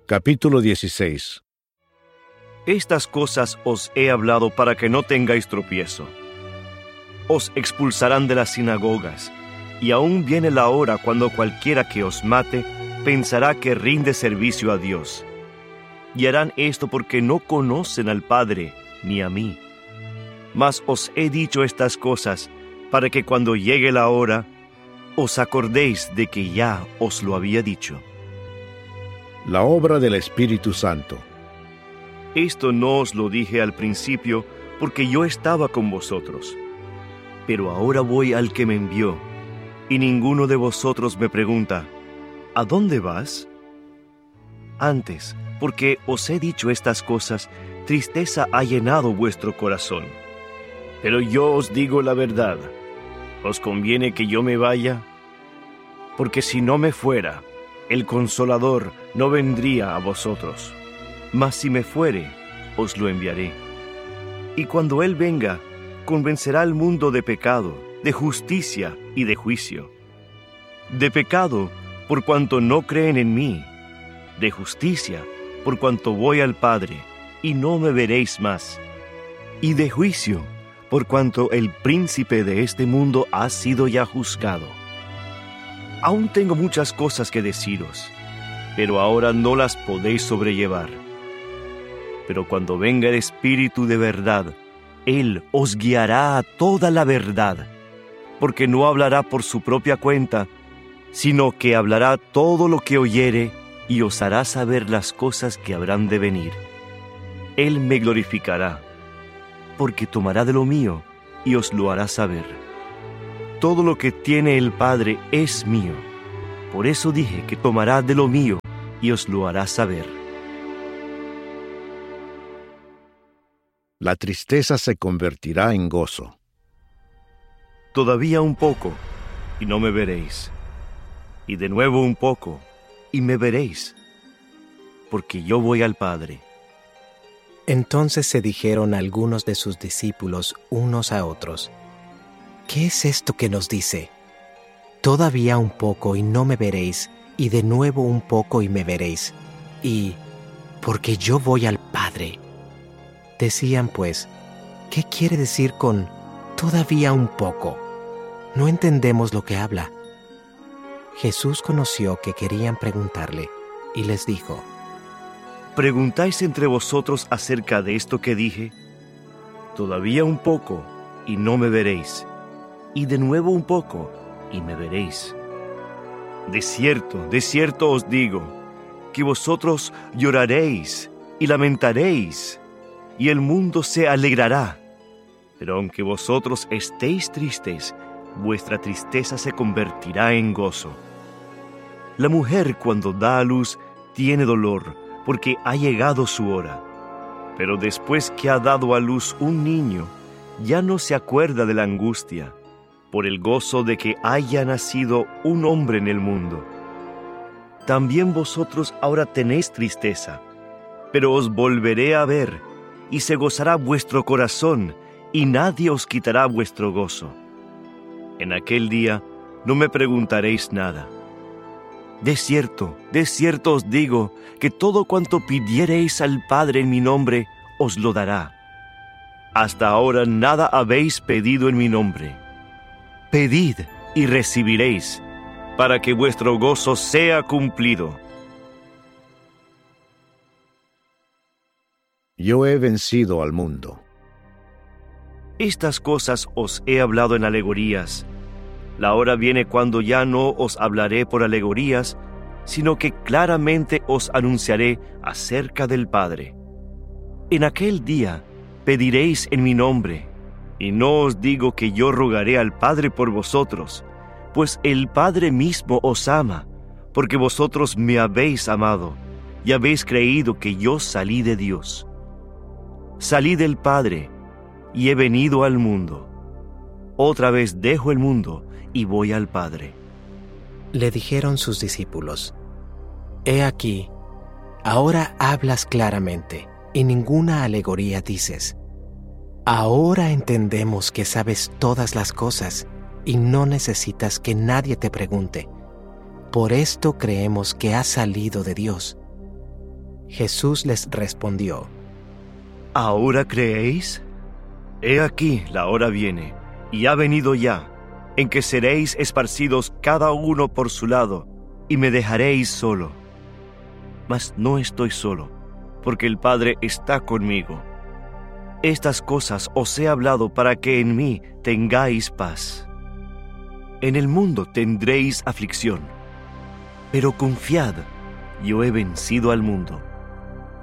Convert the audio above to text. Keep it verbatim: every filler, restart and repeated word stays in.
Capítulo dieciséis. Estas cosas os he hablado para que no tengáis tropiezo. Os expulsarán de las sinagogas, y aún viene la hora cuando cualquiera que os mate pensará que rinde servicio a Dios. Y harán esto porque no conocen al Padre ni a mí. Mas os he dicho estas cosas para que cuando llegue la hora, os acordéis de que ya os lo había dicho. La obra del Espíritu Santo. Esto no os lo dije al principio, porque yo estaba con vosotros. Pero ahora voy al que me envió, y ninguno de vosotros me pregunta, ¿a dónde vas? Antes, porque os he dicho estas cosas, tristeza ha llenado vuestro corazón. Pero yo os digo la verdad, ¿os conviene que yo me vaya? Porque si no me fuera, el Consolador no vendría a vosotros. Mas si me fuere, os lo enviaré. Y cuando Él venga, convencerá al mundo de pecado, de justicia y de juicio. De pecado, por cuanto no creen en mí. De justicia, por cuanto voy al Padre, y no me veréis más. Y de juicio, por cuanto el príncipe de este mundo ha sido ya juzgado. Aún tengo muchas cosas que deciros, pero ahora no las podéis sobrellevar. Pero cuando venga el Espíritu de verdad, Él os guiará a toda la verdad, porque no hablará por su propia cuenta, sino que hablará todo lo que oyere y os hará saber las cosas que habrán de venir. Él me glorificará, porque tomará de lo mío y os lo hará saber. Todo lo que tiene el Padre es mío. Por eso dije que tomará de lo mío y os lo hará saber. La tristeza se convertirá en gozo. Todavía un poco, y no me veréis. Y de nuevo un poco, y me veréis. Porque yo voy al Padre. Entonces se dijeron algunos de sus discípulos unos a otros, ¿qué es esto que nos dice? Todavía un poco y no me veréis, y de nuevo un poco y me veréis, y porque yo voy al Padre. Decían pues, ¿qué quiere decir con todavía un poco? No entendemos lo que habla. Jesús conoció que querían preguntarle, y les dijo, ¿preguntáis entre vosotros acerca de esto que dije? Todavía un poco, y no me veréis, y de nuevo un poco, y me veréis. De cierto, de cierto os digo, que vosotros lloraréis y lamentaréis, y el mundo se alegrará. Pero aunque vosotros estéis tristes, vuestra tristeza se convertirá en gozo. La mujer cuando da a luz tiene dolor, porque ha llegado su hora. Pero después que ha dado a luz un niño, ya no se acuerda de la angustia, por el gozo de que haya nacido un hombre en el mundo. También vosotros ahora tenéis tristeza, pero os volveré a ver, y se gozará vuestro corazón, y nadie os quitará vuestro gozo. En aquel día no me preguntaréis nada. De cierto, de cierto os digo, que todo cuanto pidiereis al Padre en mi nombre, os lo dará. Hasta ahora nada habéis pedido en mi nombre. Pedid y recibiréis, para que vuestro gozo sea cumplido. Yo he vencido al mundo. Estas cosas os he hablado en alegorías. La hora viene cuando ya no os hablaré por alegorías, sino que claramente os anunciaré acerca del Padre. En aquel día pediréis en mi nombre, y no os digo que yo rogaré al Padre por vosotros, pues el Padre mismo os ama, porque vosotros me habéis amado, y habéis creído que yo salí de Dios. Salí del Padre, y he venido al mundo. Otra vez dejo el mundo, y voy al Padre. Le dijeron sus discípulos, He aquí, ahora hablas claramente, y ninguna alegoría dices. Ahora entendemos que sabes todas las cosas, y no necesitas que nadie te pregunte. Por esto creemos que has salido de Dios. Jesús les respondió: ¿Ahora creéis? He aquí la hora viene, y ha venido ya, en que seréis esparcidos cada uno por su lado, y me dejaréis solo. Mas no estoy solo, porque el Padre está conmigo. Estas cosas os he hablado para que en mí tengáis paz. En el mundo tendréis aflicción, pero confiad, yo he vencido al mundo.